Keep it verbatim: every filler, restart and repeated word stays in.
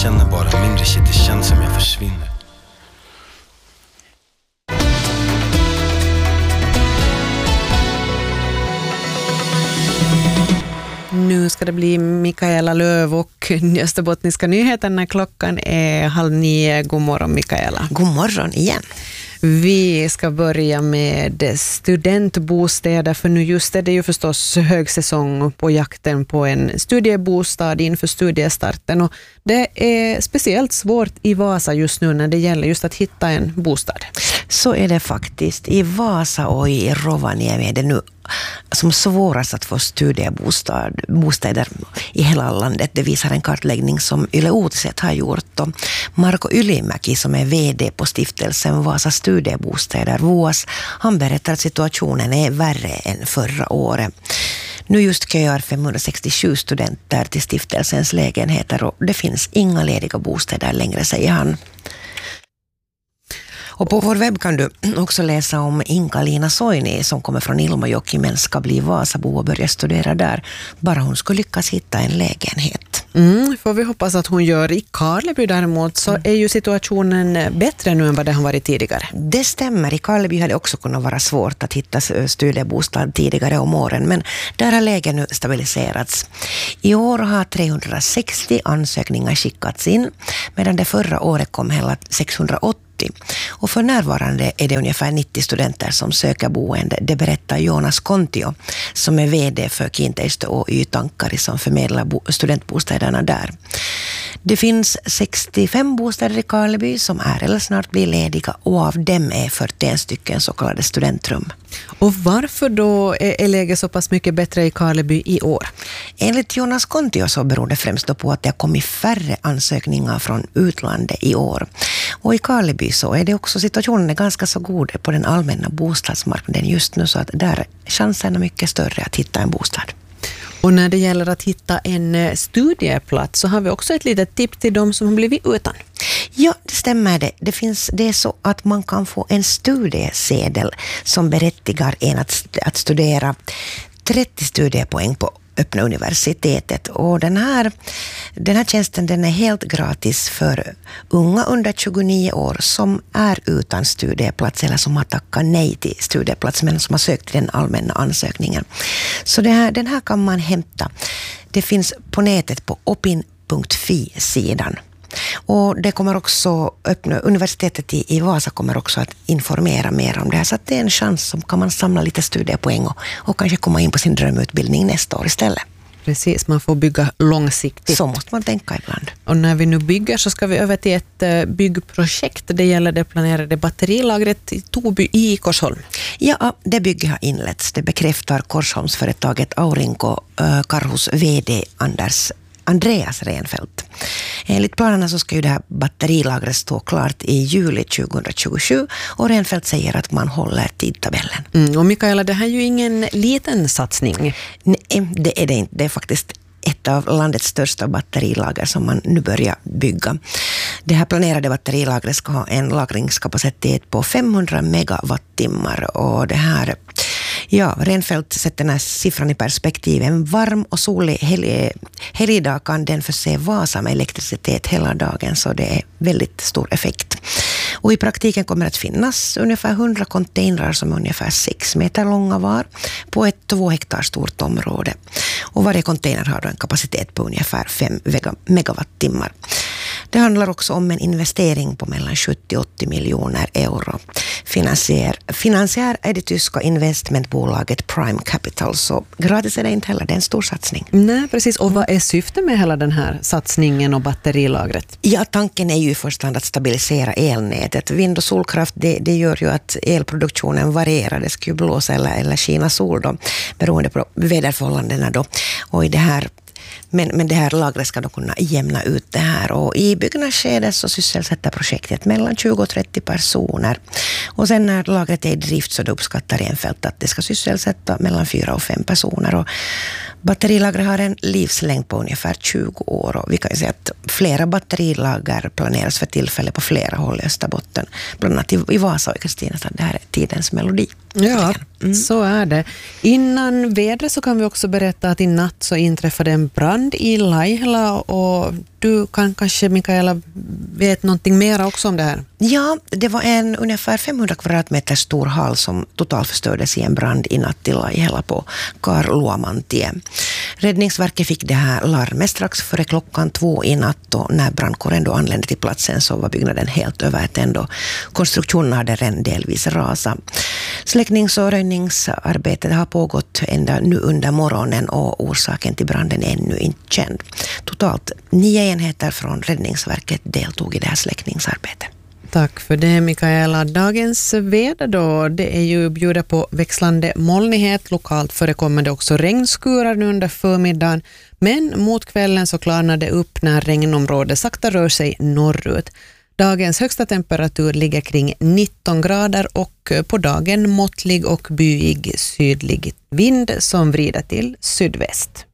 Känner bara mindre shit, det känns som jag försvinner. Nu ska det bli Mikaela Löv och Österbottniska nyheterna. Klockan är halv nio. God morgon, Mikaela. God morgon igen. Vi ska börja med studentbostäder, för nu just är det ju förstås högsäsong på jakten på en studiebostad inför studiestarten, och det är speciellt svårt i Vasa just nu när det gäller just att hitta en bostad. Så är det faktiskt. I Vasa och i Rovaniemi är det nu som svårast att få studiebostäder i hela landet. Det visar en kartläggning som Yle Uutiset har gjort. Och Marko Ylimäki, som är vd på stiftelsen Vasa studiebostäder, V O A S, han berättar att situationen är värre än förra året. Nu just köar femhundrasextiosju studenter till stiftelsens lägenheter, och det finns inga lediga bostäder längre, säger han. Och på vår webb kan du också läsa om Inka-Lina Soini som kommer från Ilmajoki men ska bli Vasabo och börja studera där. Bara hon skulle lyckas hitta en lägenhet. Mm, får vi hoppas att hon gör. I Karleby däremot så är ju situationen bättre nu än vad det har varit tidigare. Det stämmer. I Karleby har det också kunnat vara svårt att hitta studiebostad tidigare om åren, men där har läget nu stabiliserats. I år har trehundrasextio ansökningar skickats in, medan det förra året kom hela sexhundraåttio. Och för närvarande är det ungefär nittio studenter som söker boende. Det berättar Jonas Kontio, som är vd för Kiinteistö och Y-Tankari, som förmedlar studentbostäderna där. Det finns sextiofem bostäder i Karleby som är eller snart blir lediga, och av dem är fyrtioen stycken så kallade studentrum. Och varför då är läget så pass mycket bättre i Karleby i år? Enligt Jonas Kontio så beror det främst på att det har kommit färre ansökningar från utlandet i år. Och i Karleby så är det också situationen är ganska så god på den allmänna bostadsmarknaden just nu, så att där är chansen mycket större att hitta en bostad. Och när det gäller att hitta en studieplats så har vi också ett litet tips till dem som har blivit utan. Ja, det stämmer det. Det finns det är så att man kan få en studiesedel som berättigar en att, att studera trettio studiepoäng på öppna universitetet, och den här, den här tjänsten den är helt gratis för unga under tjugonio år som är utan studieplats eller som har tackat nej till studieplats men som har sökt till den allmänna ansökningen. Så det här, den här kan man hämta. Det finns på nätet på opin punkt fi-sidan. Och det kommer också öppna, universitetet i, i Vasa kommer också att informera mer om det här, så att det är en chans som kan man samla lite studiepoäng och, och kanske komma in på sin drömutbildning nästa år istället. Precis, man får bygga långsiktigt. Så måste man tänka ibland. Och när vi nu bygger så ska vi över till ett byggprojekt. Det gäller det planerade batterilagret i Toby i Korsholm. Ja, det bygget har inletts. Det bekräftar Korsholmsföretaget Aurinko äh, Karhus vd Anders Andreas Renfeldt. Enligt planerna så ska ju det här batterilagret stå klart i juli tjugohundratjugosju, och Renfeldt säger att man håller tidtabellen. Mm, och Mikaela, det här är ju ingen liten satsning. Nej, det är det inte. Det är faktiskt ett av landets största batterilager som man nu börjar bygga. Det här planerade batterilagret ska ha en lagringskapacitet på femhundra megawattimmar, och det här Ja, Renfeldt sätter den här siffran i perspektiv. En varm och solig hel- helgdag kan den förse Vasa med elektricitet hela dagen, så det är väldigt stor effekt. Och i praktiken kommer det att finnas ungefär hundra containrar som är ungefär sex meter långa var på ett två hektar stort område. Och varje container har då en kapacitet på ungefär fem megawattimmar. Det handlar också om en investering på mellan sjuttio till åttio miljoner euro. Finansiär, finansiär är det tyska investmentbolaget Prime Capital, så gratis är det inte heller, det är en stor satsning. Nej, precis. Och vad är syftet med hela den här satsningen och batterilagret? Ja, tanken är ju i första hand att stabilisera elnätet. Vind- och solkraft, det, det gör ju att elproduktionen varierar. Det ska ju blåsa eller, eller skina sol då, beroende på väderförhållandena då. Och i det här Men, men det här lagret ska då kunna jämna ut det här. Och i byggnadsskedet så sysselsätter projektet mellan tjugo och trettio personer. Och sen när lagret är i drift så då uppskattar Renfeldt att det ska sysselsätta mellan fyra och fem personer. Och Batterilager har en livslängd på ungefär tjugo år och vi kan ju säga att flera batterilager planeras för tillfälle på flera håll i Österbotten. Bland annat i Vasa och Kristina, så det här är tidens melodi. Ja, mm. så är det. Innan vädret så kan vi också berätta att i natt så inträffade en brand i Laihela och du kan kanske, Mikaela, vet någonting mer också om det här? Ja, det var en ungefär femhundra kvadratmeter stor hall som totalförstördes i en brand i natt i Laihela på Karluomantie. Räddningsverket fick det här larmet strax före klockan två i natt och när brandkåren då anlände till platsen så var byggnaden helt övertänd och konstruktionen hade redan delvis rasat. Släcknings- och röjningsarbetet har pågått ända nu under morgonen och orsaken till branden är ännu inte känd. Totalt nio enheter från Räddningsverket deltog i det här släckningsarbetet. Tack för det, Mikaela. Dagens väder då, det är ju bjuda på växlande molnighet. Lokalt förekommer det också regnskurar nu under förmiddagen. Men mot kvällen så klarnar det upp när regnområdet sakta rör sig norrut. Dagens högsta temperatur ligger kring nitton grader och på dagen måttlig och byig sydlig vind som vrider till sydväst.